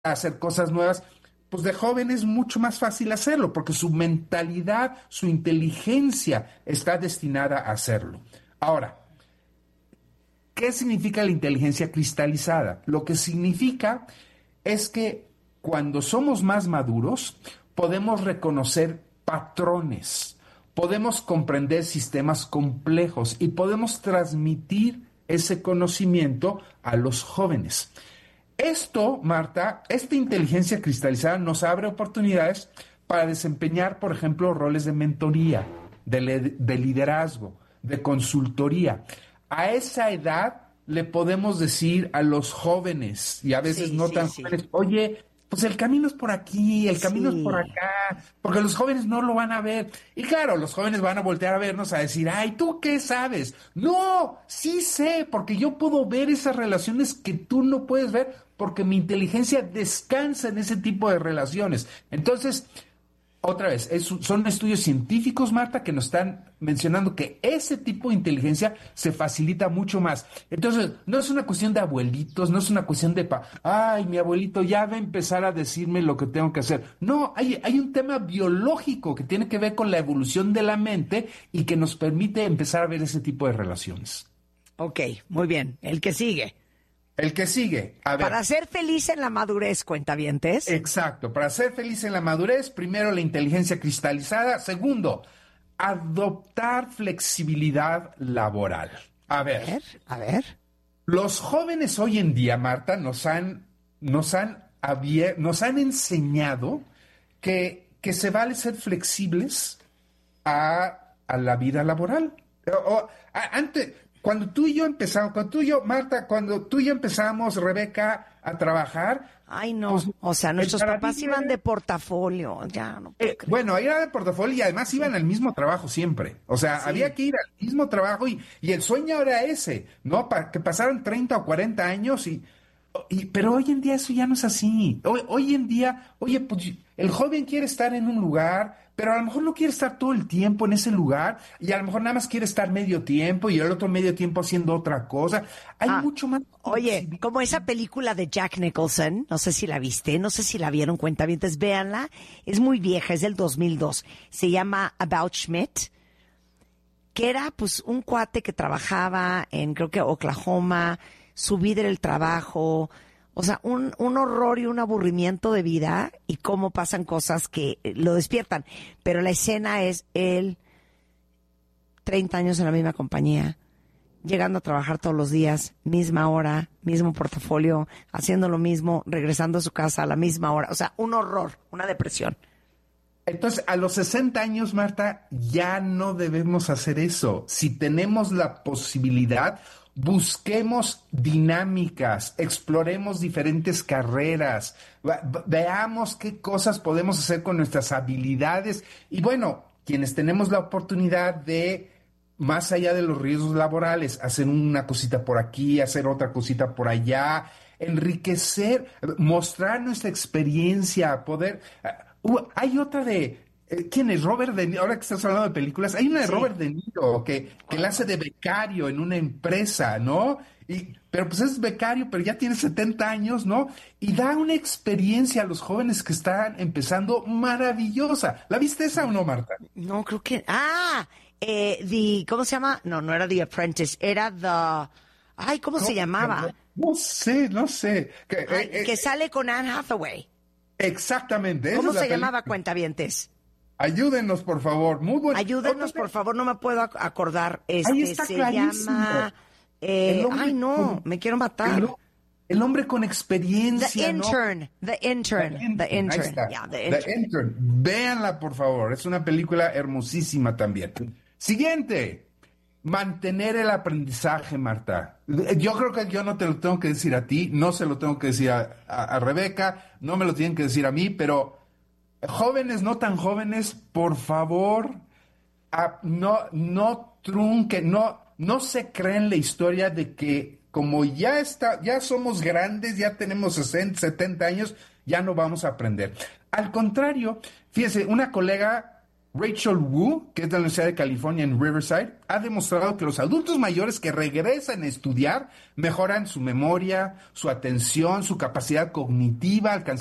a hacer cosas nuevas, pues de joven es mucho más fácil hacerlo, porque su mentalidad, su inteligencia está destinada a hacerlo. Ahora, ¿qué significa la inteligencia cristalizada? Lo que significa es que cuando somos más maduros, podemos reconocer patrones, podemos comprender sistemas complejos y podemos transmitir ese conocimiento a los jóvenes. Esto, Marta, esta inteligencia cristalizada nos abre oportunidades para desempeñar, por ejemplo, roles de mentoría, de liderazgo, de consultoría. A esa edad le podemos decir a los jóvenes, y a veces Sí, no sí, tan sí. jóvenes, oye, pues el camino es por aquí, el camino es por Sí. acá, porque los jóvenes no lo van a ver. Y claro, los jóvenes van a voltear a vernos a decir, ay, ¿tú qué sabes? No, sí sé, porque yo puedo ver esas relaciones que tú no puedes ver, porque mi inteligencia descansa en ese tipo de relaciones. Entonces, otra vez, son estudios científicos, Marta, que nos están mencionando que ese tipo de inteligencia se facilita mucho más. Entonces, no es una cuestión de abuelitos, no es una cuestión de, ay, mi abuelito ya va a empezar a decirme lo que tengo que hacer. No, hay un tema biológico que tiene que ver con la evolución de la mente y que nos permite empezar a ver ese tipo de relaciones. Ok, muy bien. El que sigue. El que sigue, a Para ver. ser feliz en la madurez, cuentavientes. Exacto, para ser feliz en la madurez, primero la inteligencia cristalizada, segundo, adoptar flexibilidad laboral. A ver, A ver. los jóvenes hoy en día, Marta, nos han enseñado que se vale ser flexibles a la vida laboral. Antes, cuando tú y yo, Marta, cuando tú y yo empezamos, Rebeca, a trabajar, Ay, no. pues O sea, el nuestros papás paradigma iban era, de portafolio. Ya, no puedo creer. bueno, era de portafolio y además iban Sí, al mismo trabajo siempre. O sea, había sí. que ir al mismo trabajo y el sueño era ese, ¿no? Para que pasaran 30 o 40 años pero hoy en día eso ya no es así. Hoy en día, oye, pues el joven quiere estar en un lugar, pero a lo mejor no quiere estar todo el tiempo en ese lugar y a lo mejor nada más quiere estar medio tiempo y el otro medio tiempo haciendo otra cosa. Hay Ah, mucho más oye, flexibilidad. como esa película de Jack Nicholson, no sé si la viste, no sé si la vieron, cuentavientes, véanla. Es muy vieja, es del 2002. Se llama About Schmidt, que era pues un cuate que trabajaba en, creo que Oklahoma, su vida era el trabajo, o sea, un horror y un aburrimiento de vida y cómo pasan cosas que lo despiertan. Pero la escena es él, 30 años en la misma compañía, llegando a trabajar todos los días, misma hora, mismo portafolio, haciendo lo mismo, regresando a su casa a la misma hora. O sea, un horror, una depresión. Entonces, a los 60 años, Marta, ya no debemos hacer eso. Si tenemos la posibilidad, busquemos dinámicas, exploremos diferentes carreras, veamos qué cosas podemos hacer con nuestras habilidades. Y bueno, quienes tenemos la oportunidad de, más allá de los riesgos laborales, hacer una cosita por aquí, hacer otra cosita por allá, enriquecer, mostrar nuestra experiencia, poder... hay otra de... ¿Quién es? Robert De Niro. Ahora que estás hablando de películas, hay una de Sí. Robert De Niro que la hace de becario en una empresa, ¿no? Pero pues es becario, pero ya tiene 70 años, ¿no? Y da una experiencia a los jóvenes que están empezando maravillosa. ¿La viste esa o no, Marta? No, creo que... Ah, ¿cómo se llama? No, no era The Apprentice, era Ay, ¿cómo se ¿Cómo se llama? llamaba? No sé, no sé. Ay, que sale con Anne Hathaway. Exactamente, esa ¿Cómo es la se llamaba, película. cuentavientes? Ayúdenos, por favor. Muy buena. Ayúdenos, por favor, no me puedo acordar. Ahí está Se clarísimo. llama... El ay, hombre no, con, me quiero el, matar. el hombre con The experiencia, ¿no? Intern, The Intern, The Ahí Intern. está. Yeah, The The Intern. Intern. Véanla, por favor. Es una película hermosísima también. Siguiente. Mantener el aprendizaje, Marta. Yo creo que yo no te lo tengo que decir a ti, no se lo tengo que decir a Rebeca, no me lo tienen que decir a mí, pero jóvenes, no tan jóvenes, por favor, no trunquen, no se creen la historia de que como ya somos grandes, ya tenemos 60, 70 años, ya no vamos a aprender. Al contrario, fíjese, una colega Rachel Wu, que es de la Universidad de California en Riverside, ha demostrado que los adultos mayores que regresan a estudiar mejoran su memoria, su atención, su capacidad cognitiva, alcanzan